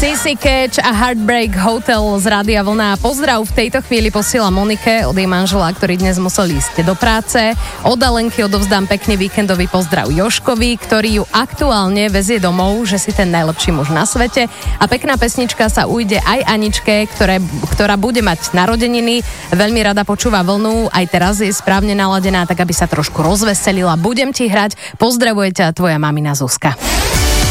Sissy Catch a Heartbreak Hotel z Rádia Vlna. Pozdrav v tejto chvíli posiela Monike od jej manžela, ktorý dnes musel ísť do práce. Od Alenky odovzdám pekný víkendový pozdrav Joškovi, ktorý ju aktuálne vezie domov, že si ten najlepší muž na svete. A pekná pesnička sa ujde aj Aničke, ktorá bude mať narodeniny. Veľmi rada počúva Vlnu, aj teraz je správne naladená, tak aby sa trošku rozveselila. Budem ti hrať. Pozdravuje ťa tvoja mamina Zuzka.